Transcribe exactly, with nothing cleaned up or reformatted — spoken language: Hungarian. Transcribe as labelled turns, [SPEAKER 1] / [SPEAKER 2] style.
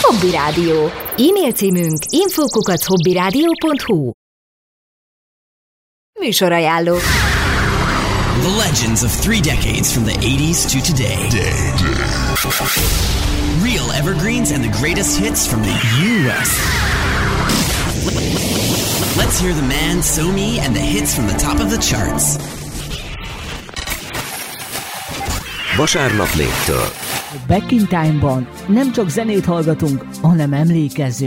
[SPEAKER 1] Hobby Rádió. E-mail címünk info kukac hobbiradio pont hu. Műsorajánló.
[SPEAKER 2] The legends of three decades from the eighties to today. Day, day. Real evergreens and the greatest hits from the U S. Let's hear the man, Somi, and the hits from the top of the charts.
[SPEAKER 3] Vasárnap négytől.
[SPEAKER 4] Back in Time-ban nem csak zenét hallgatunk, hanem emlékezzünk.